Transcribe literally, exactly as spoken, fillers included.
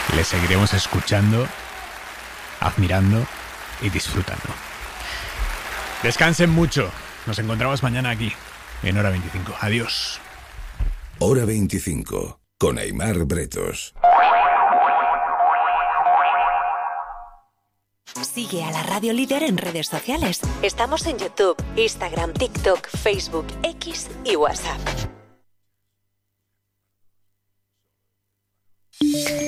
Les seguiremos escuchando, admirando y disfrutando. Descansen mucho. Nos encontramos mañana aquí, en Hora veinticinco. Adiós. Hora veinticinco, con Aimar Bretos. Sigue a la Radio Líder en redes sociales. Estamos en YouTube, Instagram, TikTok, Facebook, X y WhatsApp.